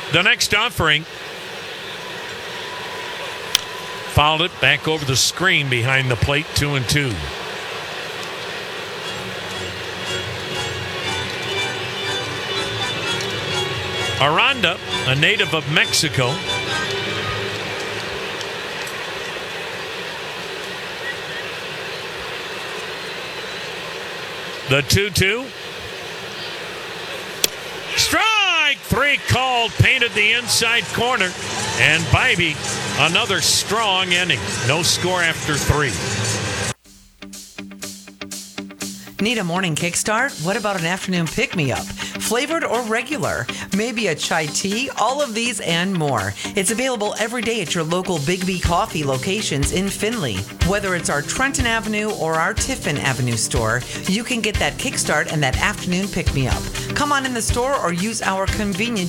The next offering fouled it back over the screen behind the plate, 2-2. Aranda, a native of Mexico. The 2-2. Strike 3 called, painted the inside corner. And Bybee, another strong inning. No score after 3. Need a morning kickstart? What about an afternoon pick-me-up? Flavored or regular? Maybe a chai tea? All of these and more. It's available every day at your local Big B Coffee locations in Findlay. Whether it's our Trenton Avenue or our Tiffin Avenue store, you can get that kickstart and that afternoon pick-me-up. Come on in the store or use our convenient